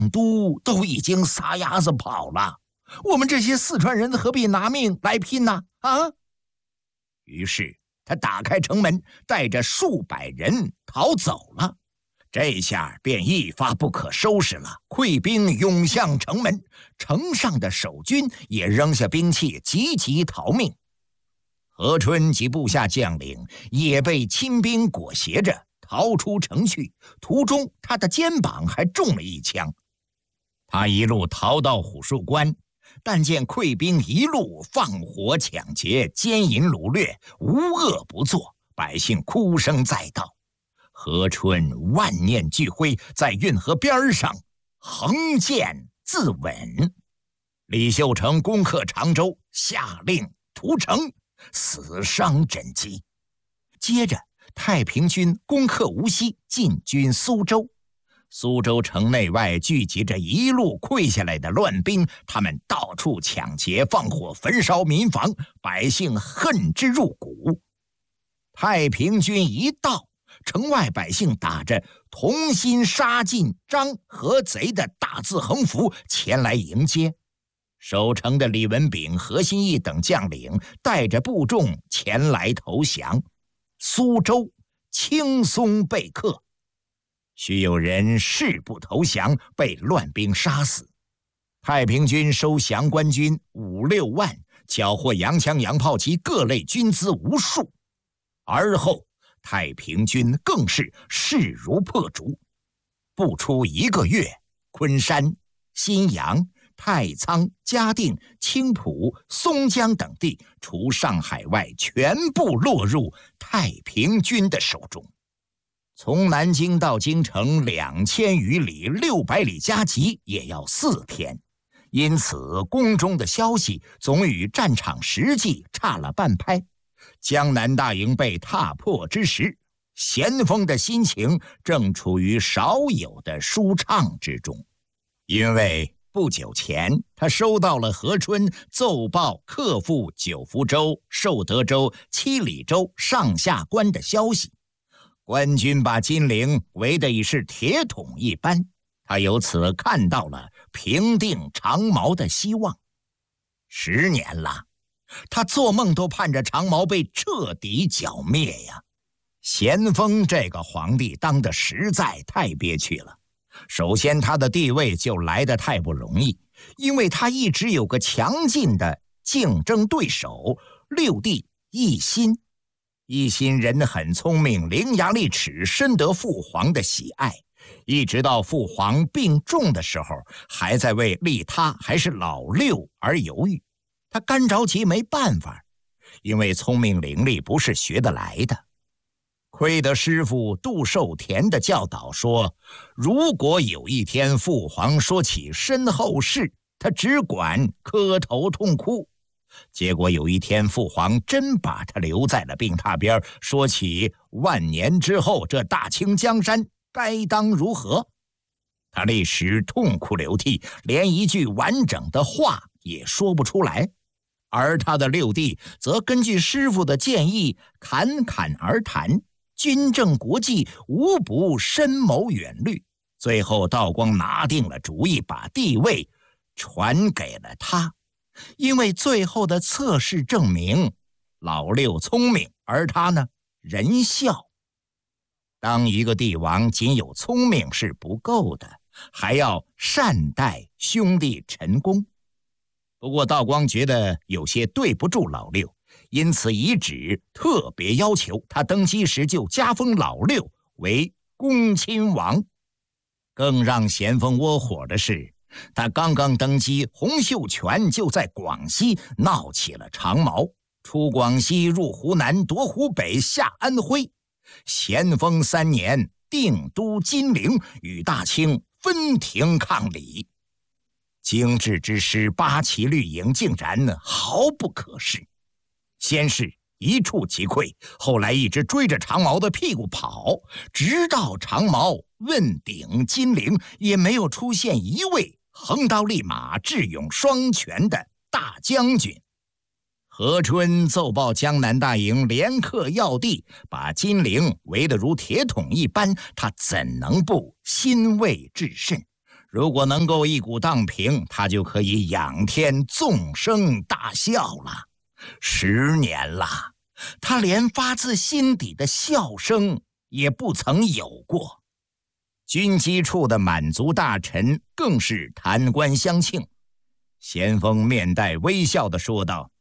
都已经撒丫子跑了，我们这些四川人何必拿命来拼呢？啊！于是他打开城门，带着数百人逃走了。这下便一发不可收拾了，溃兵涌向城门，城上的守军也扔下兵器，急急逃命。何春及部下将领也被亲兵裹挟着逃出城去，途中他的肩膀还中了一枪。他一路逃到虎树关，但见溃兵一路放火抢劫，奸淫掳掠，无恶不作，百姓哭声载道。何春万念俱灰，在运河边上横剑自刎。李秀成攻克常州，下令屠城，死伤枕藉。接着太平军攻克无锡，进军苏州。苏州城内外聚集着一路溃下来的乱兵，他们到处抢劫放火，焚烧民房，百姓恨之入骨。太平军一到，城外百姓打着同心杀尽张何贼的大字横幅前来迎接。守城的李文炳、何心义等将领带着部众前来投降，苏州轻松被克。许有人誓不投降，被乱兵杀死。太平军收降官军5、6万，缴获洋枪洋炮及各类军资无数。而后太平军更是势如破竹，不出1个月，昆山、新阳、太仓、嘉定、青浦、松江等地，除上海外，全部落入太平军的手中。从南京到京城2000余里，600里加急也要4天，因此宫中的消息总与战场实际差了半拍。江南大营被踏破之时，咸丰的心情正处于少有的舒畅之中，因为不久前他收到了何春奏报克复九福州、寿德州、七里州上下关的消息。官军把金陵围得已是铁桶一般，他由此看到了平定长毛的希望。10年了，他做梦都盼着长毛被彻底剿灭呀。咸丰这个皇帝当得实在太憋屈了。首先他的地位就来得太不容易，因为他一直有个强劲的竞争对手六弟奕欣。奕欣人很聪明，伶牙俐齿，深得父皇的喜爱，一直到父皇病重的时候，还在为立他还是老六而犹豫。他干着急没办法，因为聪明伶俐不是学得来的。亏得师傅杜寿田的教导说，如果有一天父皇说起身后事，他只管磕头痛哭。结果有一天父皇真把他留在了病榻边，说起万年之后这大清江山该当如何。他立时痛哭流涕，连一句完整的话也说不出来。而他的六弟则根据师傅的建议侃侃而谈，军政国际无不深谋远虑。最后道光拿定了主意，把帝位传给了他。因为最后的测试证明，老六聪明，而他呢，仁孝。当一个帝王仅有聪明是不够的，还要善待兄弟陈公。不过道光觉得有些对不住老六，因此遗旨特别要求他登基时就加封老六为恭亲王。更让咸丰窝火的是，他刚刚登基，洪秀全就在广西闹起了长毛，出广西入湖南，夺湖北，下安徽。咸丰3年定都金陵，与大清分庭抗礼。精致之师八旗绿营竟然毫不可视，先是一触即溃，后来一直追着长毛的屁股跑，直到长毛问鼎金陵，也没有出现一位横刀立马、智勇双全的大将军。何春奏报江南大营连克要地，把金陵围得如铁桶一般，他怎能不欣慰至甚？ 如果能够一鼓荡平，他就可以仰天纵声大笑了。10年了，他连发自心底的笑声也不曾有过。军机处的满族大臣更是弹冠相庆。咸丰面带微笑地说道：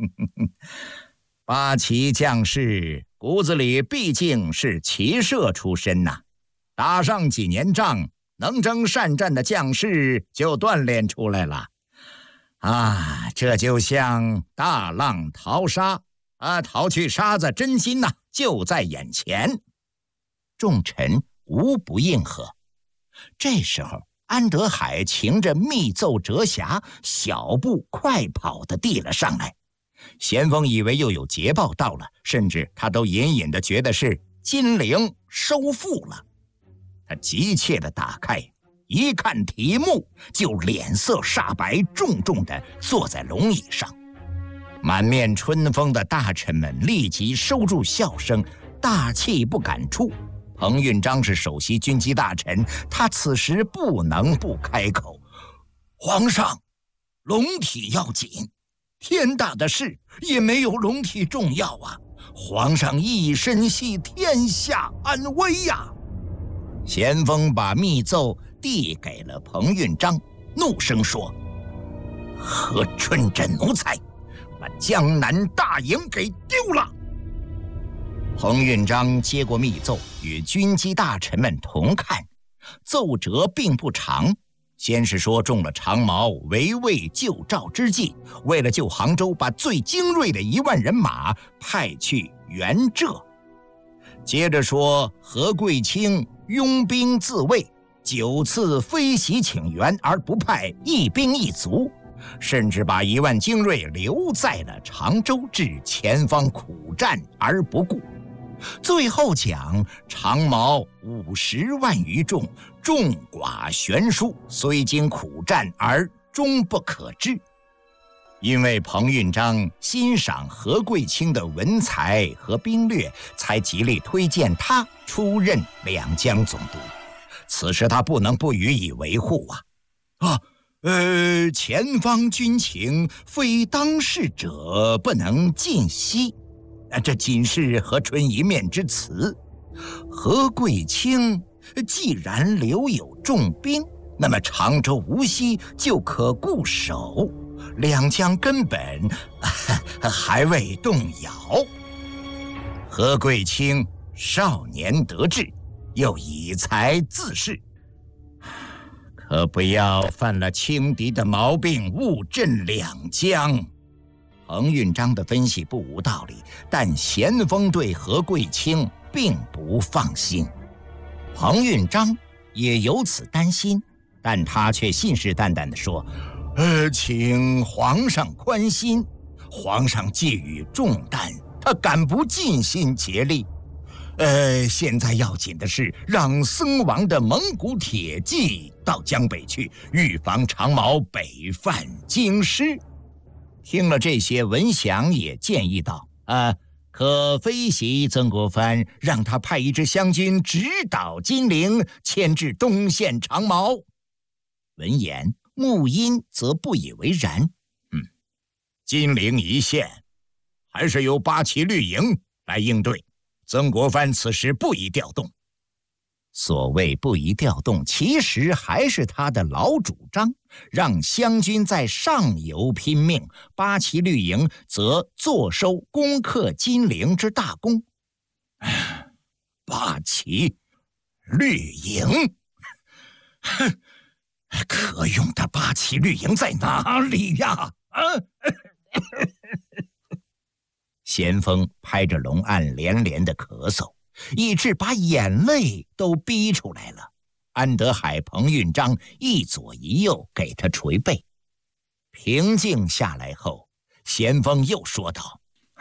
八旗将士骨子里毕竟是骑射出身呐，打上几年仗，能征善战的将士就锻炼出来了。这就像大浪淘沙淘去沙子，真金呐就在眼前。众臣无不应和。这时候安德海擎着密奏折匣，小步快跑地递了上来。咸丰以为又有捷报到了，甚至他都隐隐地觉得是金陵收复了。他急切地打开，一看题目，就脸色煞白，重重地坐在龙椅上。满面春风的大臣们立即收住笑声，大气不敢出。彭运章是首席军机大臣，他此时不能不开口：皇上，龙体要紧，天大的事也没有龙体重要啊！皇上一身系天下安危呀！咸丰把密奏递给了彭运章，怒声说：何春这奴才，把江南大营给丢了！彭运章接过密奏，与军机大臣们同看。奏折并不长，先是说中了长毛围魏救赵之计，为了救杭州，把最精锐的1万人马派去援浙。接着说何贵卿拥兵自卫，9次飞袭请援而不派一兵一卒，甚至把1万精锐留在了常州，置前方苦战而不顾。最后讲长毛50万余众，众寡悬殊，虽经苦战而终不可知。因为彭运章欣赏何贵卿的文才和兵略，才极力推荐他出任两江总督。此时他不能不予以维护前方军情，非当事者不能尽悉。这仅是何春一面之词。何贵卿既然留有重兵，那么常州、无锡就可固守，两江根本还未动摇。何贵卿少年得志，又以才自恃，可不要犯了轻敌的毛病，误镇两江。彭运章的分析不无道理，但咸丰对何贵卿并不放心。彭运章也由此担心，但他却信誓旦旦地说：请皇上宽心，皇上寄予重担，他敢不尽心竭力？现在要紧的是让僧王的蒙古铁骑到江北去，预防长毛北犯京师。听了这些，文祥也建议道：可飞袭曾国藩，让他派一支湘军直捣金陵，牵制东线长毛。闻言，穆荫则不以为然。金陵一线还是由八旗绿营来应对，曾国藩此时不宜调动。所谓不宜调动，其实还是他的老主张，让湘军在上游拼命，八旗绿营则坐收攻克金陵之大功。八旗绿营，可用的八旗绿营在哪里呀？咸丰拍着龙案连连的咳嗽，以致把眼泪都逼出来了。安德海、彭运章一左一右给他捶背。平静下来后，咸丰又说道：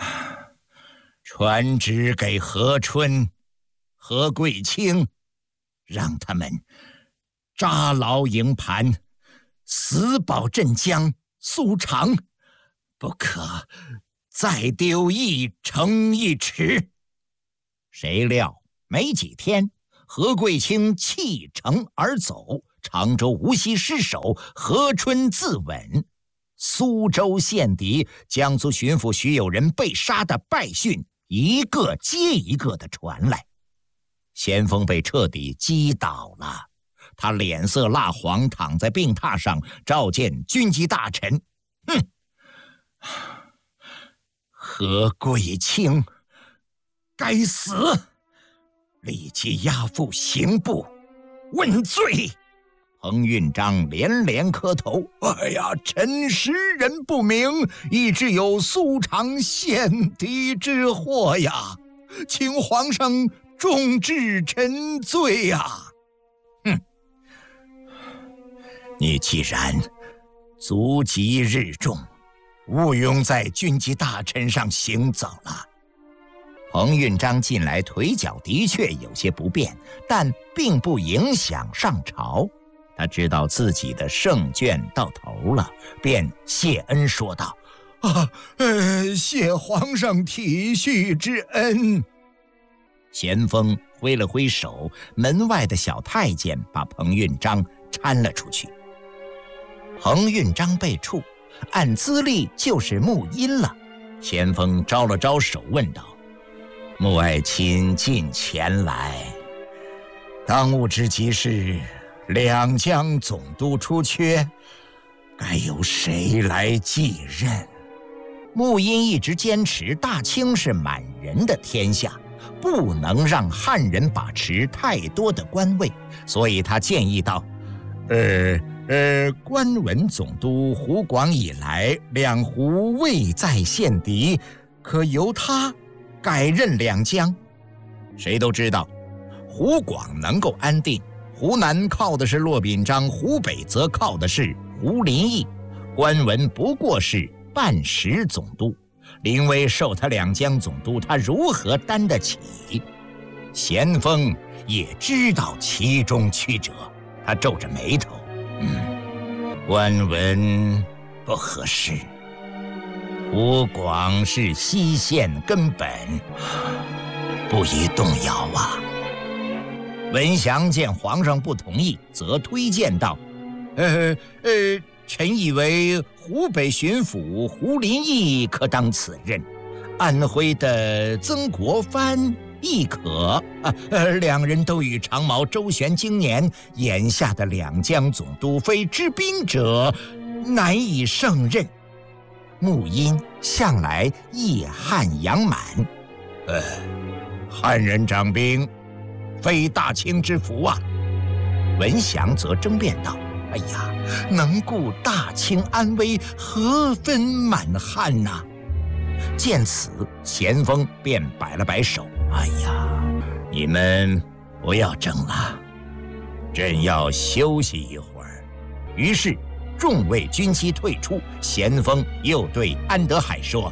传旨给何春、何贵卿，让他们扎牢营盘，死保镇江、苏常，不可再丢一城一尺。谁料没几天，何贵卿弃城而走， 常州无锡失守，和春自刎。苏州陷敌，江苏巡抚徐有仁被杀的败讯一个接一个的传来。咸丰被彻底击倒了，他脸色蜡黄，躺在病榻上召见军机大臣。何贵卿该死，立即押赴刑部问罪。彭运章连连磕头：“哎呀，臣识人不明，以致有苏常陷敌之祸呀，请皇上重治臣罪呀！”你既然足疾日重，毋庸在军机大臣上行走了。彭运章近来腿脚的确有些不便，但并不影响上朝。他知道自己的圣眷到头了，便谢恩说道：“谢皇上体恤之恩。”咸丰挥了挥手，门外的小太监把彭运章搀了出去。彭运章被处，按资历就是穆荫了。咸丰招了招手，问道：“穆爱卿近前来，当务之急是两江总督出缺，该由谁来继任？”穆荫一直坚持大清是满人的天下，不能让汉人把持太多的官位，所以他建议道：“关文总督湖广以来，两湖未再陷敌，可由他改任两江。”谁都知道，湖广能够安定，湖南靠的是骆秉章，湖北则靠的是胡林翼。关文不过是半时总督，临危授他两江总督，他如何担得起？咸丰也知道其中曲折，他皱着眉头：“关文不合适，湖广是西线根本，不宜动摇啊。”文祥见皇上不同意，则推荐道：“臣以为湖北巡抚胡林翼可当此任，安徽的曾国藩亦可。两人都与长毛周旋经年，眼下的两江总督非知兵者，难以胜任。穆荫向来义汉扬满，汉人掌兵，非大清之福啊。”文祥则争辩道：“哎呀，能顾大清安危，何分满汉呐？”见此，咸丰便摆了摆手：“哎呀，你们不要争了，朕要休息一会儿。”于是众位军机退出，咸丰又对安德海说：“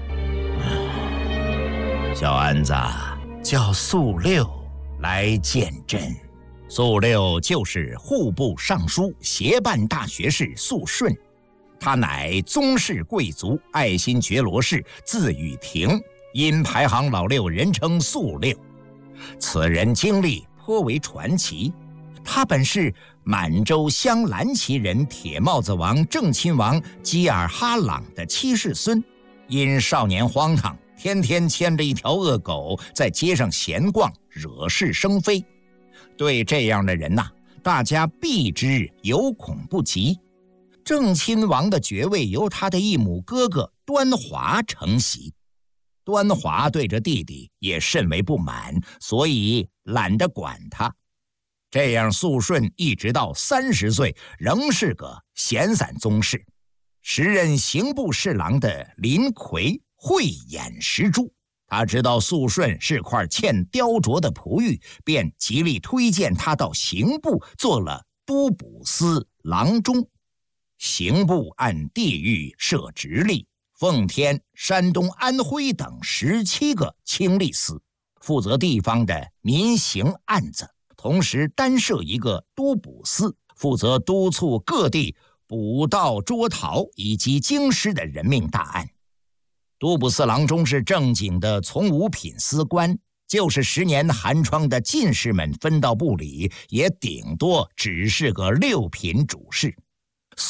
小安子，叫肃六来见朕。”肃六就是户部尚书、协办大学士肃顺，他乃宗室贵族，爱新觉罗氏，字雨亭，因排行老六，人称肃六。此人经历颇为传奇，他本是满洲镶蓝旗人铁帽子王正亲王吉尔哈朗的七世孙，因少年荒唐，天天牵着一条恶狗在街上闲逛，惹是生非。对这样的人呐，大家避之有恐不及。正亲王的爵位由他的异母哥哥端华承袭。端华对着弟弟也甚为不满，所以懒得管他。这样肃顺一直到30岁，仍是个闲散宗室。时任刑部侍郎的林奎慧眼识珠，他知道肃顺是块欠雕琢的璞玉，便极力推荐他到刑部做了都补司郎中。刑部按地域设直隶、奉天、山东、安徽等17个清吏司，负责地方的民刑案子，同时单设一个都补司，负责督促各地捕盗捉逃以及京师的人命大案。都补司郎中是正经的从五品司官， 就是10年寒窗的进士们分到部里，也顶多只是个6品主事。